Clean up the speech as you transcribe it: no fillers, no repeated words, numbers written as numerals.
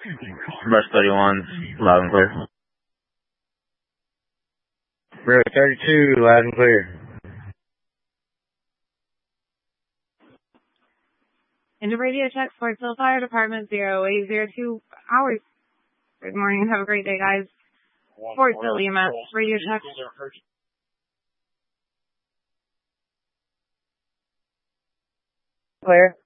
Rush 31, loud and clear. Rush 32, loud and clear. Into radio check, Fortville Fire Department, 0802 hours. Good morning, have a great day, guys. Fortville EMS, radio check. Clear.